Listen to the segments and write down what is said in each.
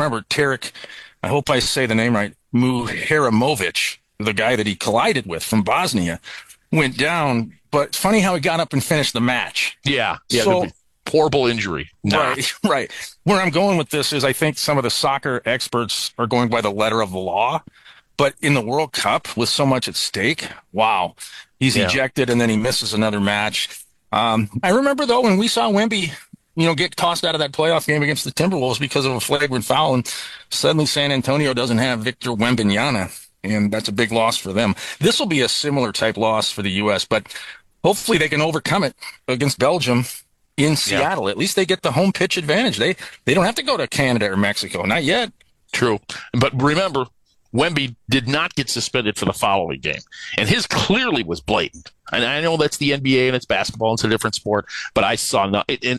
remember, Tarek, I hope I say the name right, Muharretovic, the guy that he collided with from Bosnia, went down. But it's funny how he got up and finished the match. Yeah. So, horrible injury. Right. Where I'm going with this is I think some of the soccer experts are going by the letter of the law. But in the World Cup, with so much at stake, wow, he's ejected and then he misses another match. I remember, though, when we saw Wemby, get tossed out of that playoff game against the Timberwolves because of a flagrant foul, and suddenly San Antonio doesn't have Victor Wembanyama, and that's a big loss for them. This will be a similar type loss for the U.S., but hopefully they can overcome it against Belgium in Seattle. At least they get the home pitch advantage. They don't have to go to Canada or Mexico. Not yet. True. But remember, Wemby did not get suspended for the following game, and his clearly was blatant. And I know that's the NBA and it's basketball; it's a different sport. But I saw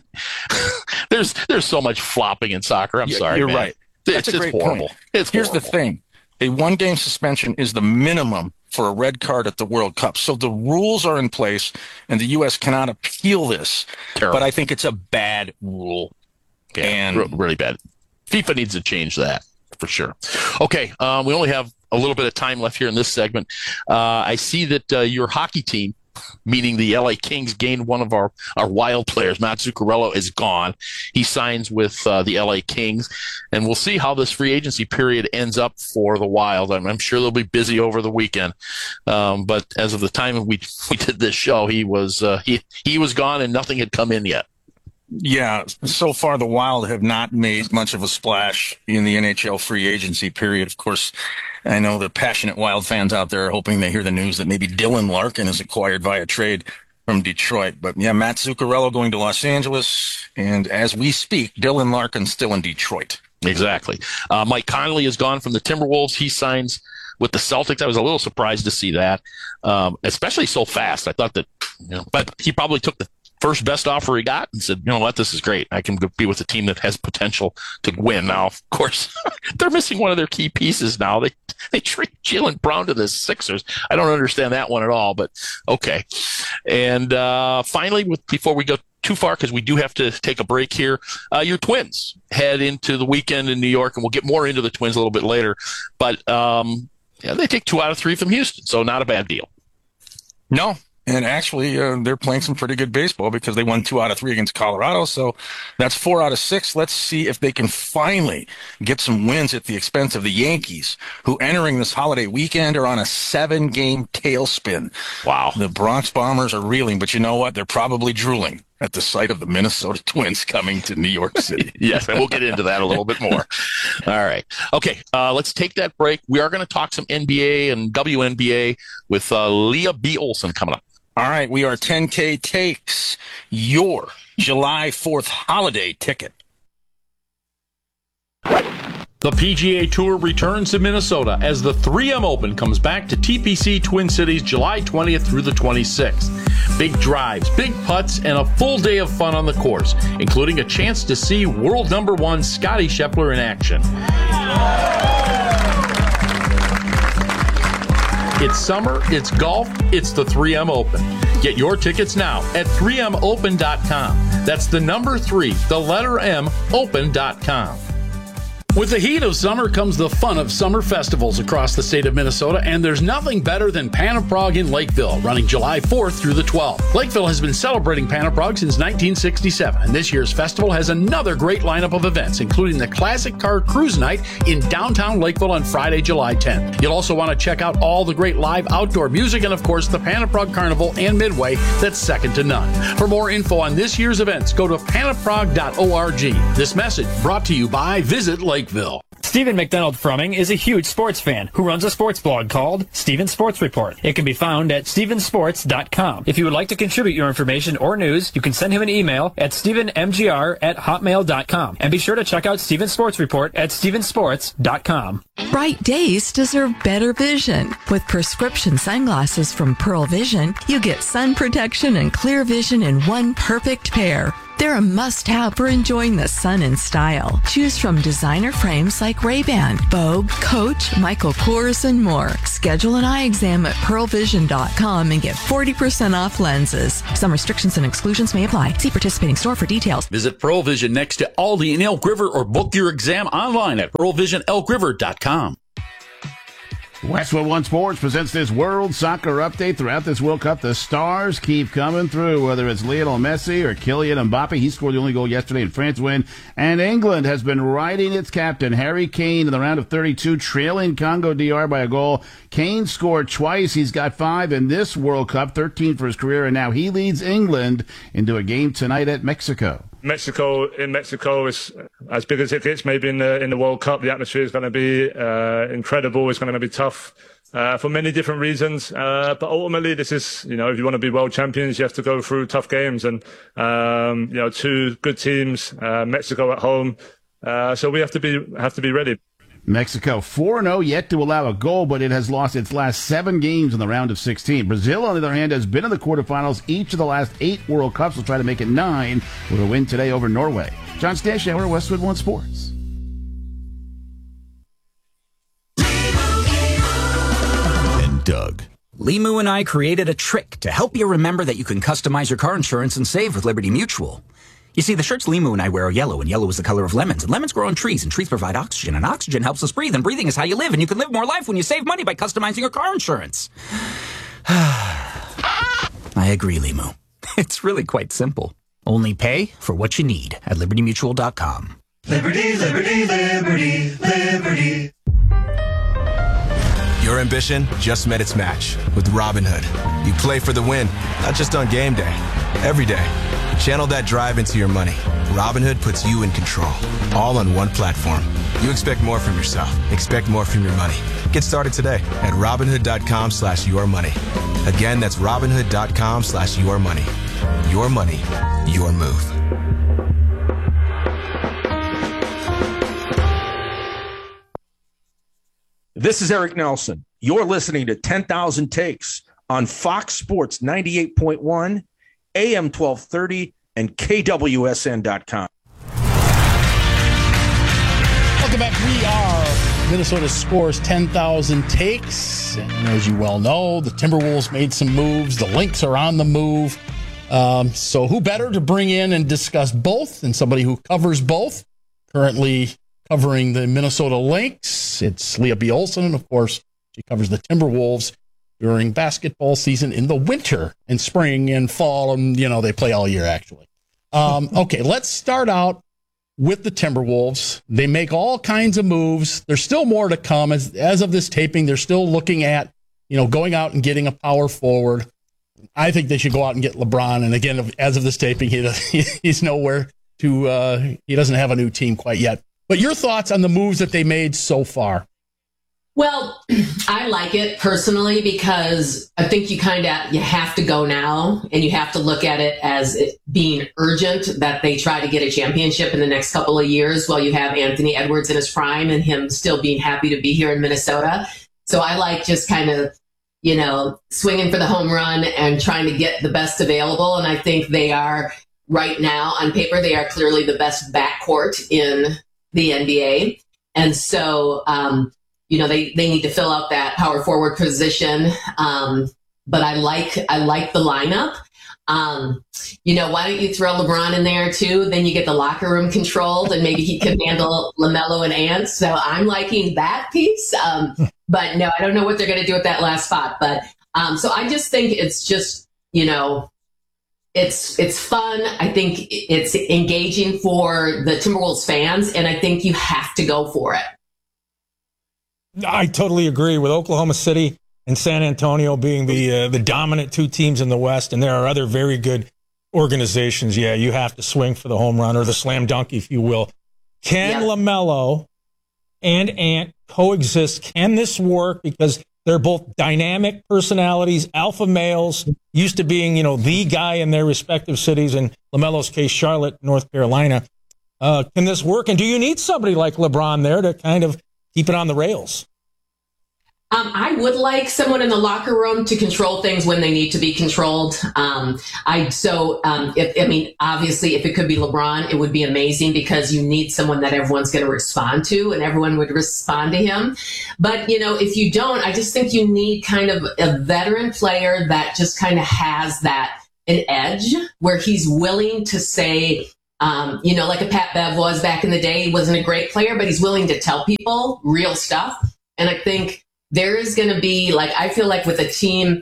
there's so much flopping in soccer. I'm sorry, you're man. right. That's a great horrible. Point. Here's the thing: a one-game suspension is the minimum for a red card at the World Cup. So the rules are in place, and the U.S. cannot appeal this. Terrible. But I think it's a bad rule. Yeah, and really bad. FIFA needs to change that. For sure. Okay, we only have a little bit of time left here in this segment. I see that your hockey team, meaning the LA Kings, gained one of our Wild players. Matt Zuccarello is gone. He signs with the LA Kings, and we'll see how this free agency period ends up for the Wild. I'm sure they'll be busy over the weekend, but as of the time we did this show, he was gone and nothing had come in yet. Yeah, so far the Wild have not made much of a splash in the NHL free agency period. Of course, I know the passionate Wild fans out there are hoping they hear the news that maybe Dylan Larkin is acquired via trade from Detroit. But yeah, Matt Zuccarello going to Los Angeles, and as we speak, Dylan Larkin's still in Detroit. Exactly. Mike Conley is gone from the Timberwolves. He signs with the Celtics. I was a little surprised to see that, especially so fast. I thought that, but he probably took the first best offer he got and said, you know what, this is great. I can be with a team that has potential to win. Now, of course, they're missing one of their key pieces now. They trade Jaylen Brown to the Sixers. I don't understand that one at all, but okay. And finally, before we go too far, because we do have to take a break here, your Twins head into the weekend in New York, and we'll get more into the Twins a little bit later. But they take 2 out of 3 from Houston, so not a bad deal. No. And actually, they're playing some pretty good baseball because they won 2 out of 3 against Colorado. So that's 4 out of 6. Let's see if they can finally get some wins at the expense of the Yankees, who entering this holiday weekend are on a 7-game tailspin. Wow. The Bronx Bombers are reeling, but you know what? They're probably drooling at the sight of the Minnesota Twins coming to New York City. Yes, and we'll get into that a little bit more. All right. Okay, let's take that break. We are going to talk some NBA and WNBA with Leah B. Olson coming up. All right, we are 10K Takes, your July 4th holiday ticket. The PGA Tour returns to Minnesota as the 3M Open comes back to TPC Twin Cities July 20th through the 26th. Big drives, big putts, and a full day of fun on the course, including a chance to see world number 1 Scottie Scheffler in action. It's summer, it's golf, it's the 3M Open. Get your tickets now at 3mopen.com. That's the number 3, the letter M, open.com. With the heat of summer comes the fun of summer festivals across the state of Minnesota, and there's nothing better than Panaprog in Lakeville, running July 4th through the 12th. Lakeville has been celebrating Panaprog since 1967, and this year's festival has another great lineup of events, including the Classic Car Cruise Night in downtown Lakeville on Friday, July 10th. You'll also want to check out all the great live outdoor music and, of course, the Panaprog Carnival and Midway that's second to none. For more info on this year's events, go to panaprog.org. This message brought to you by Visit Lakeville. Stephen McDonald Frumming is a huge sports fan who runs a sports blog called Stephen Sports Report. It can be found at stephensports.com. If you would like to contribute your information or news, you can send him an email at stephenmgr@hotmail.com. And be sure to check out Stephen Sports Report at stephensports.com. Bright days deserve better vision. With prescription sunglasses from Pearl Vision, you get sun protection and clear vision in one perfect pair. They're a must-have for enjoying the sun in style. Choose from designer frames like Ray-Ban, Vogue, Coach, Michael Kors, and more. Schedule an eye exam at pearlvision.com and get 40% off lenses. Some restrictions and exclusions may apply. See participating store for details. Visit Pearl Vision next to Aldi in Elk River or book your exam online at pearlvisionelkriver.com. Westwood One Sports presents this World Soccer update. Throughout this World Cup, the stars keep coming through, whether it's Lionel Messi or Kylian Mbappe. He scored the only goal yesterday in France win. And England has been riding its captain, Harry Kane, in the round of 32, trailing Congo DR by a goal. Kane scored twice. He's got 5 in this World Cup, 13 for his career, and now he leads England into a game tonight at Mexico. Mexico is as big as it gets. Maybe in the World Cup, the atmosphere is going to be incredible. It's going to be tough for many different reasons. But ultimately, this is, if you want to be world champions, you have to go through tough games. And 2 good teams, Mexico at home. So we have to be ready. Mexico 4-0, yet to allow a goal, but it has lost its last 7 games in the round of 16. Brazil, on the other hand, has been in the quarterfinals each of the last 8 World Cups. Will try to make it 9 with a win today over Norway. John Stanshauer, Westwood One Sports. And Doug. Limu and I created a trick to help you remember that you can customize your car insurance and save with Liberty Mutual. You see, the shirts Limu and I wear are yellow, and yellow is the color of lemons. And lemons grow on trees, and trees provide oxygen, and oxygen helps us breathe, and breathing is how you live, and you can live more life when you save money by customizing your car insurance. I agree, Limu. It's really quite simple. Only pay for what you need at LibertyMutual.com. Liberty, liberty, liberty, liberty. Your ambition just met its match with Robinhood. You play for the win, not just on game day, every day. Channel that drive into your money. Robinhood puts you in control, all on one platform. You expect more from yourself. Expect more from your money. Get started today at Robinhood.com/yourmoney. Again, that's Robinhood.com/yourmoney. Your money, your move. This is Eric Nelson. You're listening to 10,000 Takes on Fox Sports 98.1, AM 1230, and KWSN.com. Welcome back. We are Minnesota Scores 10,000 Takes. And as you well know, the Timberwolves made some moves. The Lynx are on the move. So who better to bring in and discuss both than somebody who covers both? Currently covering the Minnesota Lynx, it's Leah B. Olson. And of course, she covers the Timberwolves during basketball season in the winter and spring and fall. And, they play all year, actually. Okay, let's start out with the Timberwolves. They make all kinds of moves. There's still more to come. As of this taping, they're still looking at, going out and getting a power forward. I think they should go out and get LeBron. And again, as of this taping, he's nowhere to, he doesn't have a new team quite yet. But your thoughts on the moves that they made so far? Well, I like it personally because I think you have to go now, and you have to look at it as it being urgent that they try to get a championship in the next couple of years while you have Anthony Edwards in his prime and him still being happy to be here in Minnesota. So I like just kind of, swinging for the home run and trying to get the best available. And I think they are right now on paper, they are clearly the best backcourt in the NBA. And so, they need to fill out that power forward position. But I like the lineup. Why don't you throw LeBron in there too? Then you get the locker room controlled and maybe he can handle LaMelo and Ant. So I'm liking that piece. But no, I don't know what they're going to do with that last spot. But so I just think it's just, it's fun. I think it's engaging for the Timberwolves fans, and I think you have to go for it. I totally agree with Oklahoma City and San Antonio being the dominant 2 teams in the West, and there are other very good organizations. Yeah, you have to swing for the home run or the slam dunk, if you will. Can LaMelo and Ant coexist? Can this work? Because they're both dynamic personalities, alpha males, used to being, the guy in their respective cities. In LaMelo's case, Charlotte, North Carolina. Can this work? And do you need somebody like LeBron there to kind of keep it on the rails? I would like someone in the locker room to control things when they need to be controlled. Obviously, if it could be LeBron, it would be amazing because you need someone that everyone's going to respond to and everyone would respond to him. But, if you don't, I just think you need kind of a veteran player that just kind of has an edge where he's willing to say, like a Pat Bev was back in the day. He wasn't a great player, but he's willing to tell people real stuff. And I think there is going to be, I feel like with a team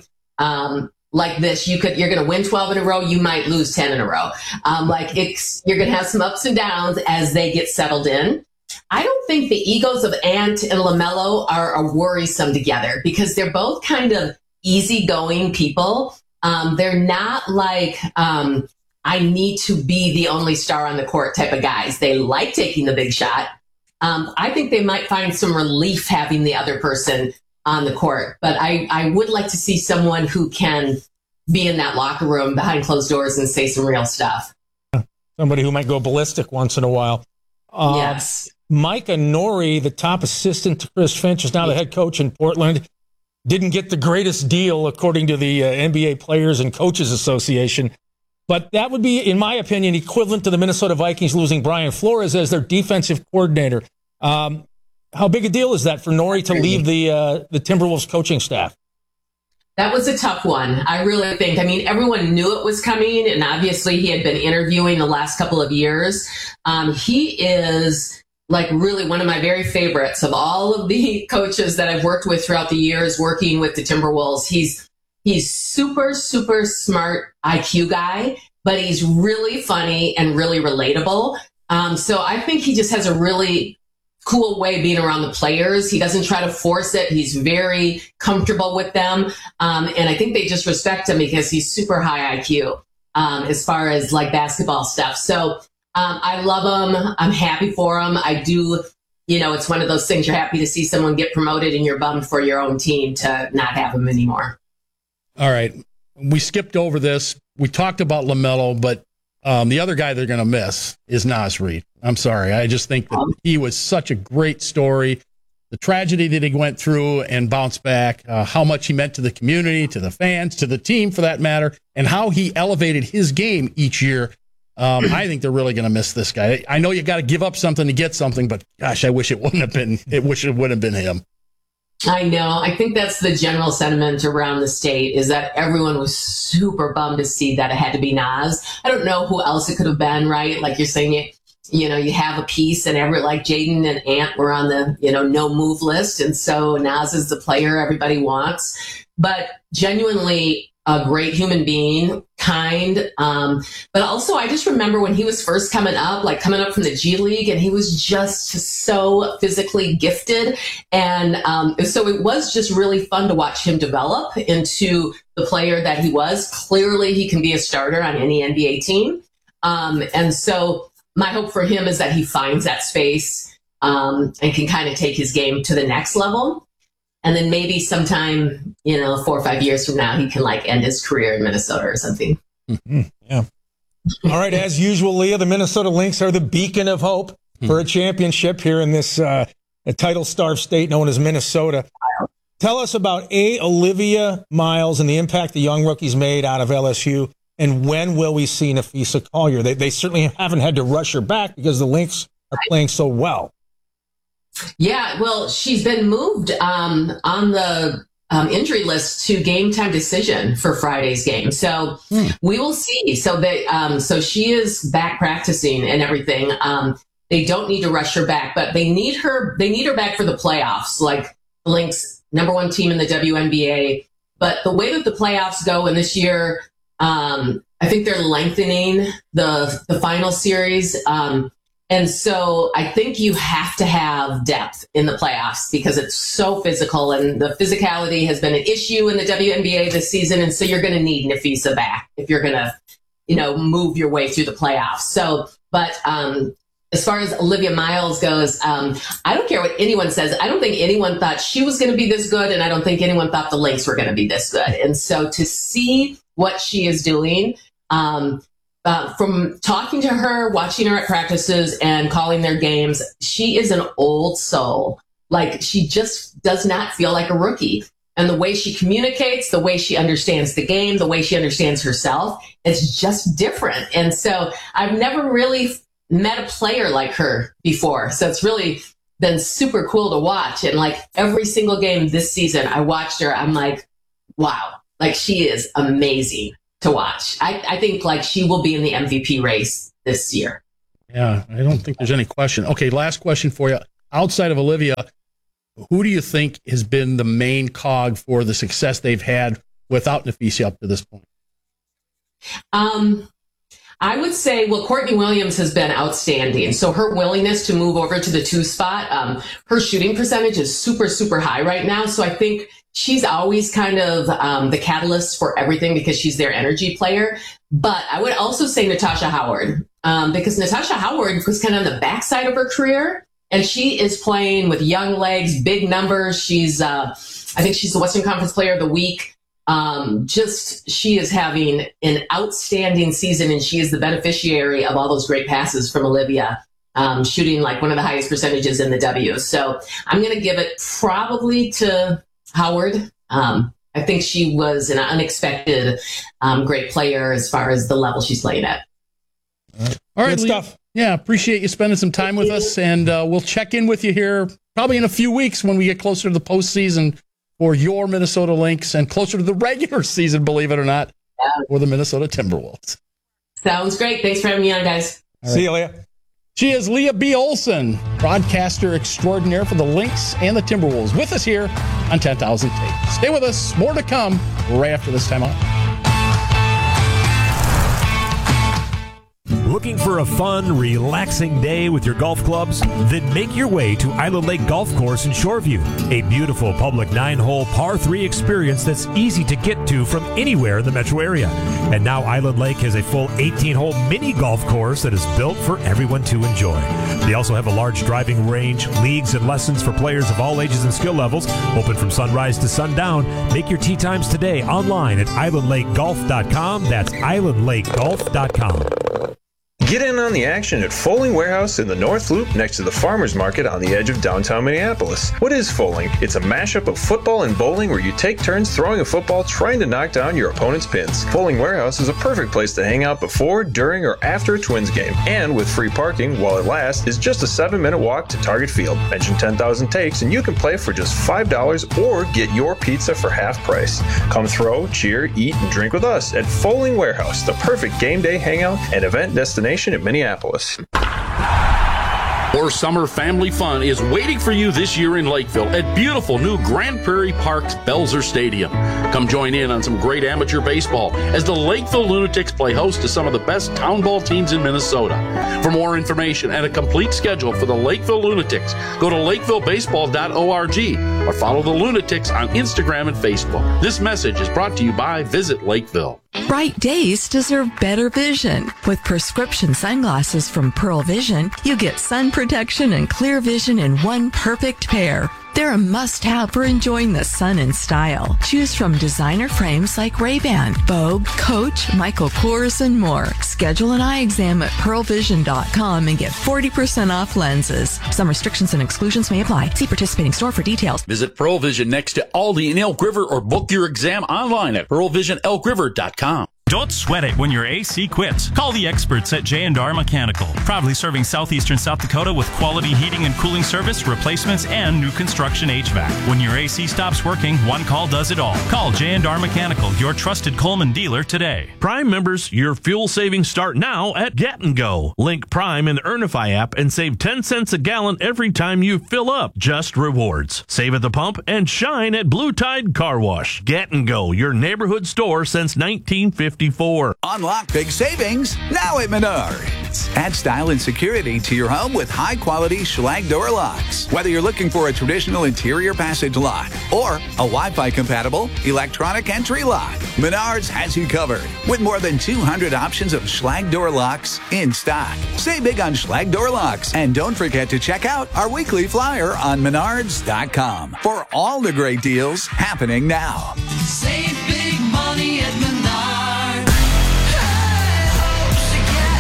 like this, you're going to win 12 in a row. You might lose 10 in a row. You're going to have some ups and downs as they get settled in. I don't think the egos of Ant and LaMelo are worrisome together because they're both kind of easygoing people. They're not like, I need to be the only star on the court type of guys. They like taking the big shot. I think they might find some relief having the other person on the court. But I would like to see someone who can be in that locker room behind closed doors and say some real stuff. Somebody who might go ballistic once in a while. Yes. Micah Nori, the top assistant to Chris Finch, is now the head coach in Portland. Didn't get the greatest deal, according to the NBA Players and Coaches Association. But that would be, in my opinion, equivalent to the Minnesota Vikings losing Brian Flores as their defensive coordinator. How big a deal is that for Nori to leave the Timberwolves coaching staff? That was a tough one. I really think. Everyone knew it was coming, and obviously he had been interviewing the last couple of years. He is really one of my very favorites of all of the coaches that I've worked with throughout the years working with the Timberwolves. He's super, super smart IQ guy, but he's really funny and really relatable. So I think he just has a really cool way being around the players. He doesn't try to force it. He's very comfortable with them. And I think they just respect him because he's super high IQ as far as basketball stuff. So I love him. I'm happy for him. I do. It's one of those things you're happy to see someone get promoted and you're bummed for your own team to not have him anymore. All right. We skipped over this. We talked about LaMelo, but the other guy they're going to miss is Naz Reid. I'm sorry. I just think that he was such a great story. The tragedy that he went through and bounced back, how much he meant to the community, to the fans, to the team for that matter, and how he elevated his game each year. I think they're really going to miss this guy. I know you got to give up something to get something, but gosh, I wish it wouldn't have been. It would have been him. I know. I think that's the general sentiment around the state is that everyone was super bummed to see that it had to be Naz. I don't know who else it could have been, right? Like you're saying, you have a piece and Jaden and Ant were on the, no move list. And so Naz is the player everybody wants, but genuinely a great human being, kind. But also I just remember when he was first coming up from the G League, and he was just so physically gifted. And so it was just really fun to watch him develop into the player that he was. Clearly he can be a starter on any NBA team. And so my hope for him is that he finds that space and can kind of take his game to the next level. And then maybe sometime, 4 or 5 years from now, he can end his career in Minnesota or something. Mm-hmm. Yeah. All right. As usual, Leah, the Minnesota Lynx are the beacon of hope for a championship here in this title-starved state known as Minnesota. Tell us about Olivia Miles and the impact the young rookies made out of LSU. And when will we see Napheesa Collier? They certainly haven't had to rush her back because the Lynx are playing so well. Yeah, well, she's been moved on the injury list to game time decision for Friday's game. So we will see. So so she is back practicing and everything. They don't need to rush her back, but they need her back for the playoffs, like the Lynx, number one team in the WNBA. But the way that the playoffs go, and this year, I think they're lengthening the final series. And so I think you have to have depth in the playoffs because it's so physical, and the physicality has been an issue in the WNBA this season. And so you're going to need Napheesa back if you're going to, move your way through the playoffs. So, but as far as Olivia Miles goes, I don't care what anyone says. I don't think anyone thought she was going to be this good, and I don't think anyone thought the Lynx were going to be this good. And so to see what she is doing, from talking to her, watching her at practices, and calling their games, she is an old soul. Like, she just does not feel like a rookie. And the way she communicates, the way she understands the game, the way she understands herself, it's just different. And so I've never really met a player like her before. So it's really been super cool to watch. And like every single game this season, I watched her. I'm like, wow, like she is amazing to watch. I think like she will be in the MVP race this year. Yeah, I don't think there's any question. Okay, last question for you. Outside of Olivia, who do you think has been the main cog for the success they've had without Napheesa up to this point? I would say, well, Courtney Williams has been outstanding. So her willingness to move over to the 2 spot, her shooting percentage is super, super high right now. So I think she's always kind of the catalyst for everything because she's their energy player. But I would also say Natasha Howard, because Natasha Howard was kind of on the backside of her career. And she is playing with young legs, big numbers. She's, I think she's the Western Conference Player of the Week. She is having an outstanding season, and she is the beneficiary of all those great passes from Olivia, shooting like one of the highest percentages in the W. So I'm going to give it probably to Howard. I think she was an unexpected great player as far as the level she's playing at. All right, good stuff. Yeah, appreciate you spending some time with us, and we'll check in with you here probably in a few weeks when we get closer to the postseason for your Minnesota Lynx and closer to the regular season, believe it or not, for the Minnesota Timberwolves. Sounds great. Thanks for having me on, guys. All right. See you, Leah. She is Leah B. Olson, broadcaster extraordinaire for the Lynx and the Timberwolves, with us here on 10,000 Takes. Stay with us. More to come right after this time out. Looking for a fun, relaxing day with your golf clubs? Then make your way to Island Lake Golf Course in Shoreview, a beautiful public 9-hole par 3 experience that's easy to get to from anywhere in the metro area. And now Island Lake has a full 18-hole mini golf course that is built for everyone to enjoy. They also have a large driving range, leagues and lessons for players of all ages and skill levels, open from sunrise to sundown. Make your tee times today online at islandlakegolf.com. That's islandlakegolf.com. Get in on the action at Foaling Warehouse in the North Loop next to the Farmers Market on the edge of downtown Minneapolis. What is Foaling? It's a mashup of football and bowling where you take turns throwing a football trying to knock down your opponent's pins. Foaling Warehouse is a perfect place to hang out before, during, or after a Twins game. And with free parking while it lasts, is just a 7-minute walk to Target Field. Mention 10,000 Takes and you can play for just $5 or get your pizza for half price. Come throw, cheer, eat, and drink with us at Foaling Warehouse, the perfect game day hangout and event destination at Minneapolis. More summer family fun is waiting for you this year in Lakeville at beautiful new Grand Prairie Park's Belzer Stadium. Come join in on some great amateur baseball as the Lakeville Lunatics play host to some of the best town ball teams in Minnesota. For more information and a complete schedule for the Lakeville Lunatics, go to lakevillebaseball.org or follow the Lunatics on Instagram and Facebook. This message is brought to you by Visit Lakeville. Bright days deserve better vision. With prescription sunglasses from Pearl Vision, you get sun protection and clear vision in one perfect pair. They're a must-have for enjoying the sun in style. Choose from designer frames like Ray-Ban, Vogue, Coach, Michael Kors, and more. Schedule an eye exam at pearlvision.com and get 40% off lenses. Some restrictions and exclusions may apply. See participating store for details. Visit Pearl Vision next to Aldi in Elk River or book your exam online at pearlvisionelkriver.com. Don't sweat it when your AC quits. Call the experts at J&R Mechanical, proudly serving southeastern South Dakota with quality heating and cooling service, replacements, and new construction HVAC. When your AC stops working, one call does it all. Call J&R Mechanical, your trusted Coleman dealer today. Prime members, your fuel savings start now at Get & Go. Link Prime in the Earnify app and save 10 cents a gallon every time you fill up. Just rewards. Save at the pump and shine at Blue Tide Car Wash. Get & Go, your neighborhood store since 1954. Unlock big savings now at Menards. Add style and security to your home with high-quality Schlage door locks. Whether you're looking for a traditional interior passage lock or a Wi-Fi compatible electronic entry lock, Menards has you covered with more than 200 options of Schlage door locks in stock. Save big on Schlage door locks, and don't forget to check out our weekly flyer on Menards.com for all the great deals happening now. Save big money at Menards.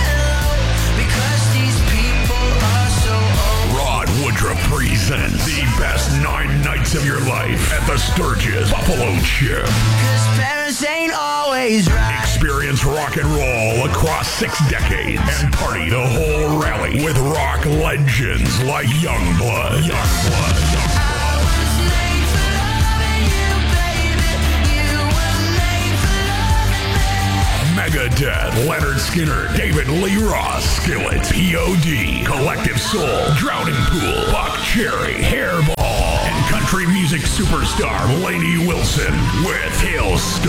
Woodruff presents the best 9 nights of your life at the Sturgis Buffalo Chip. 'Cause parents ain't always right. Experience rock and roll across 6 decades and party the whole rally with rock legends like Youngblood. Megadeth, Leonard Skinner, David Lee Roth, Skillet, POD, Collective Soul, Drowning Pool, Buck Cherry, Hairball, and country music superstar Lainey Wilson with Hailstorm.